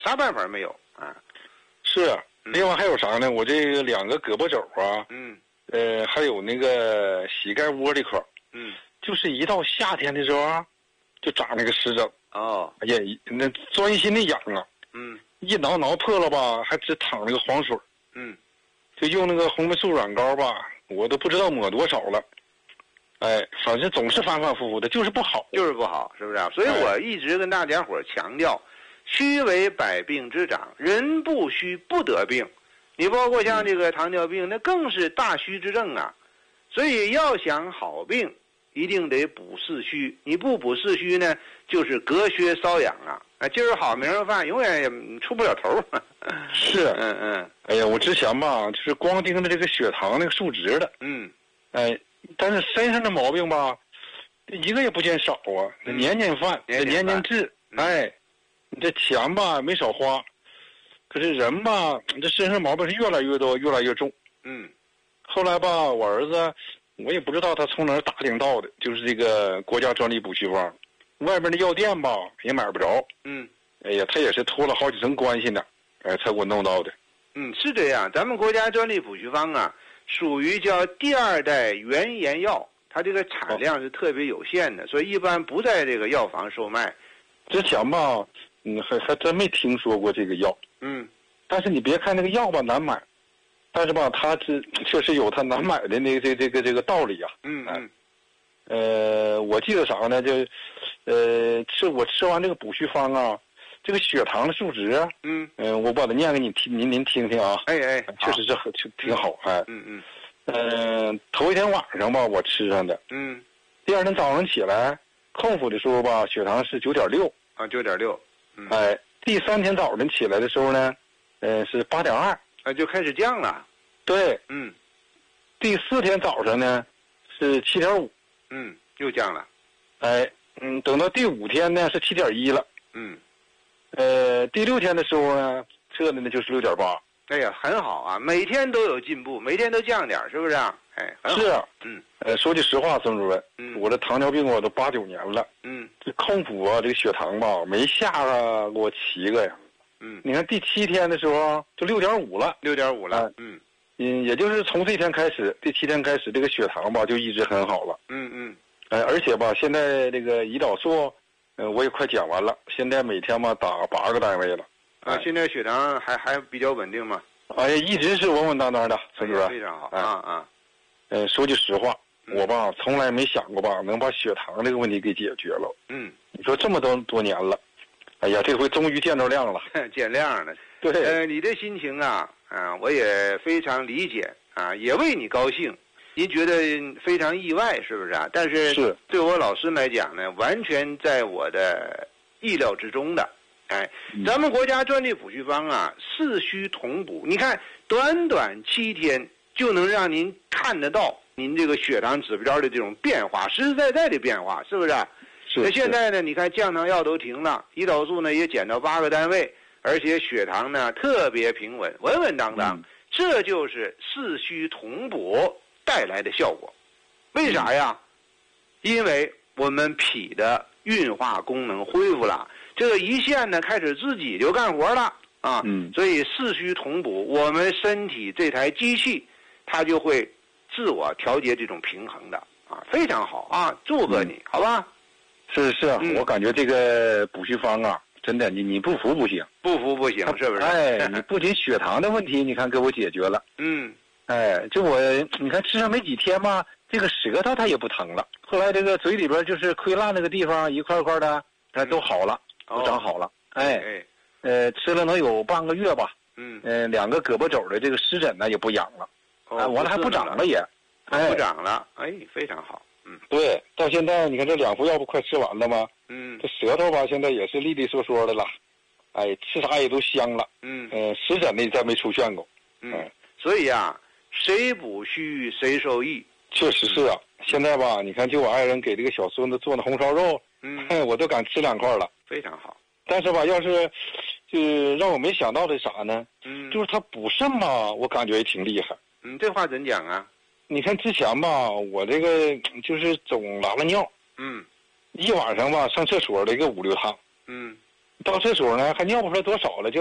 啥办法没有啊？ 是，另外还有啥呢？我这个2个胳膊肘啊，还有那个膝盖窝这块儿，就是一到夏天的时候啊，就长那个湿疹。 哦， 哎呀，那钻心的痒啊，一挠破了吧，还只淌那个黄水。就用那个红霉素软膏吧，我都不知道抹多少了。哎，反正总是反反复复的，就是不好， 就是不好，是不是啊？所以我一直跟大家伙强调，虚为百病之长，人不虚不得病。你包括像这个糖尿病，那更是大虚之症啊。所以要想好病，一定得补四虚。你不补四虚呢，就是隔靴搔痒啊。今儿好明儿饭，永远也出不了头。 是，哎呀，我之前吧，就是光盯着这个血糖那个数值的，哎，但是身上的毛病吧，一个也不见少啊，年年犯，年年治，哎，你这钱吧没少花，可是人吧，这身上毛病是越来越多，越来越重。后来吧，我儿子，我也不知道他从哪儿打听到的，就是这个国家专利补虚方。外边的药店吧也买不着，哎呀，他也是托了好几层关系呢，哎，才给我弄到的。 是这样，咱们国家专利补虚方啊，属于叫第2代原研药，它这个产量是特别有限的，所以一般不在这个药房售卖。 之前吧，还真没听说过这个药。但是你别看那个药吧难买，但是吧，它确实有它难买的这个道理啊。我记得啥呢？我吃完这个补虚方啊，这个血糖的数值啊，我把它念给您听听啊。确实是挺好。头一天晚上吧，我吃上的。第2天早上起来空腹的时候吧，血糖是9.6。 9.6。 哎，第3天早晨起来的时候呢，是8.2。 就开始降了。 对。第4天早上呢是7.5。 又降了。 哎，等到第5天呢是7.1了。第6天的时候呢，测的呢就是6.8。 哎呀，很好啊，每天都有进步，每天都降点，是不是啊？哎，很好。 是啊。说句实话，孙主任，我这糖尿病我都8、9年了。这空腹啊，这个血糖吧没下给我7个呀。你看第7天的时候就6.5了。 6.5了。 也就是从这天开始，第7天开始，这个血糖吧就一直很好了。而且吧，现在这个胰岛素，我也快减完了，现在每天吧打8个单位了。 现在血糖还比较稳定吗？ 哎呀，一直是稳稳当当的，孙主任。 非常好。 说句实话，我吧从来没想过吧能把血糖这个问题给解决了。你说这么多年了，哎呀，这回终于见着亮了。 见亮了。 对。 你的心情啊，我也非常理解啊，也为你高兴。您觉得非常意外，是不是啊？但是对我老师来讲呢，完全在我的意料之中的。咱们国家专利补虚方啊，四虚同补，你看短短7天就能让您看得到您这个血糖指标的这种变化，实实在在的变化，是不是？那现在呢，你看降糖药都停了，胰岛素呢也减到8个单位，而且血糖呢特别平稳，稳稳当当。这就是四虚同补带来的效果。为啥呀？因为我们脾的运化功能恢复了，这个胰腺呢开始自己就干活了啊。所以四虚同补，我们身体这台机器它就会自我调节这种平衡的啊，非常好啊，祝贺你，好吧？ 是我感觉这个补虚方啊，真的你不服不行， 不服不行，是不是？ 哎，你不仅血糖的问题，你看给我解决了。哎，就你看吃上没几天吧，这个舌头它也不疼了。后来这个嘴里边就是溃烂那个地方一块块的，都好了，都长好了。吃了能有半个月吧。2个胳膊肘的这个湿疹呢也不痒了。完了还不长了也。 不长了，非常好。 对，到现在你看这2副药不快吃完了吗？这舌头吧现在也是利利索索的了，哎，吃啥也都香了。湿疹的再没出现过。 所以啊，谁补虚谁受益。 确实是啊，现在吧，你看就我爱人给这个小孙子做的红烧肉，我都敢吃2块了， 非常好。 但是吧，要是就让我没想到的啥呢？就是他补肾吧，我感觉也挺厉害。 这话怎讲啊？ 你看之前吧，我这个就是总拉了尿，一晚上吧上厕所的一个5、6趟， 到厕所呢还尿不出来多少了，就